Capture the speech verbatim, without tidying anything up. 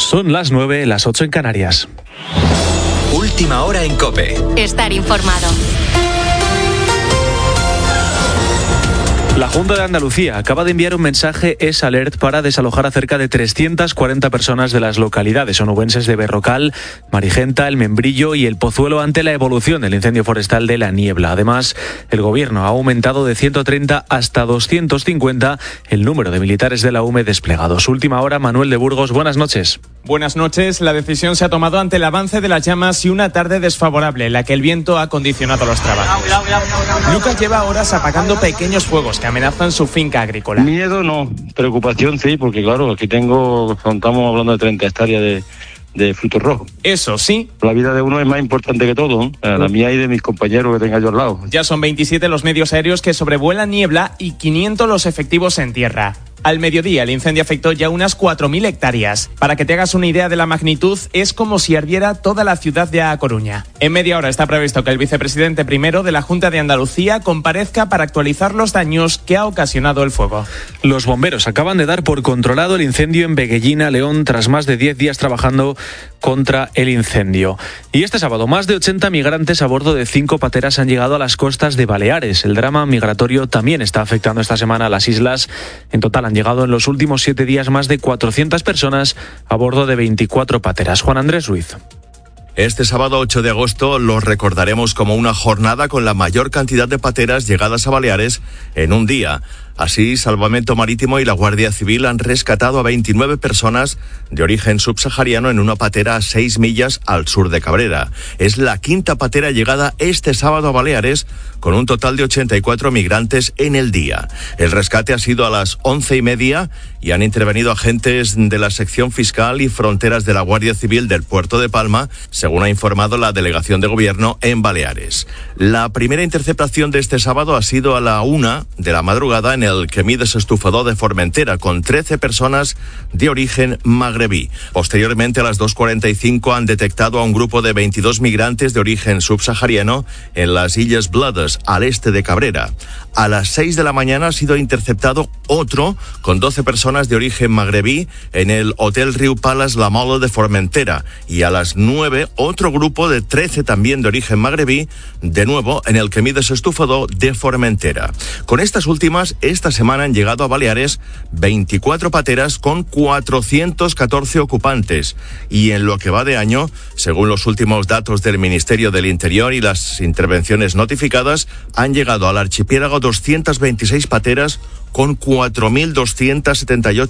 Son las nueve, las ocho en Canarias. Última hora en COPE. Estar informado. La Junta de Andalucía acaba de enviar un mensaje S Alert para desalojar a cerca de trescientas cuarenta personas de las localidades onubenses de Berrocal, Marigenta, El Membrillo y El Pozuelo ante la evolución del incendio forestal de La Niebla. Además, el Gobierno ha aumentado de ciento treinta hasta doscientos cincuenta el número de militares de la U M E desplegados. Última hora, Manuel de Burgos, buenas noches. Buenas noches. La decisión se ha tomado ante el avance de las llamas y una tarde desfavorable en la que el viento ha condicionado los trabajos. Lucas lleva horas apagando pequeños fuegos que amenazan su finca agrícola. Miedo no, preocupación sí, porque claro, aquí tengo, estamos hablando de treinta hectáreas de, de frutos rojos. Eso sí. La vida de uno es más importante que todo, ¿eh? La mía y de mis compañeros que tenga yo al lado. Ya son veintisiete los medios aéreos que sobrevuelan Niebla y quinientos los efectivos en tierra. Al mediodía el incendio afectó ya unas cuatro mil hectáreas. Para que te hagas una idea de la magnitud, es como si ardiera toda la ciudad de A Coruña. En media hora está previsto que el vicepresidente primero de la Junta de Andalucía comparezca para actualizar los daños que ha ocasionado el fuego. Los bomberos acaban de dar por controlado el incendio en Veguellina, León, tras más de diez días trabajando contra el incendio. Y este sábado, más de ochenta migrantes a bordo de cinco pateras han llegado a las costas de Baleares. El drama migratorio también está afectando esta semana a las islas. En total han llegado en los últimos siete días más de cuatrocientas personas a bordo de veinticuatro pateras. Juan Andrés Ruiz. Este sábado ocho de agosto lo recordaremos como una jornada con la mayor cantidad de pateras llegadas a Baleares en un día. Así, Salvamento Marítimo y la Guardia Civil han rescatado a veintinueve personas de origen subsahariano en una patera a seis millas al sur de Cabrera. Es la quinta patera llegada este sábado a Baleares, con un total de ochenta y cuatro migrantes en el día. El rescate ha sido a las once y media y han intervenido agentes de la sección fiscal y fronteras de la Guardia Civil del Puerto de Palma, según ha informado la delegación de gobierno en Baleares. La primera interceptación de este sábado ha sido a la una de la madrugada en el Camí Desestufador de Formentera, con trece personas de origen magrebí. Posteriormente, a las dos cuarenta y cinco, han detectado a un grupo de veintidós migrantes de origen subsahariano en las Illes Blades, al este de Cabrera. A las seis de la mañana ha sido interceptado otro con doce personas de origen magrebí en el Hotel Riu Palace La Mola de Formentera. Y a las nueve, otro grupo de trece también de origen magrebí, de nuevo en el Camí Desestufador de Formentera. Con estas últimas, esta semana han llegado a Baleares veinticuatro pateras con cuatrocientos catorce ocupantes. Y en lo que va de año, según los últimos datos del Ministerio del Interior y las intervenciones notificadas, han llegado al archipiélago doscientas veintiséis pateras con cuatro mil doscientas setenta y ocho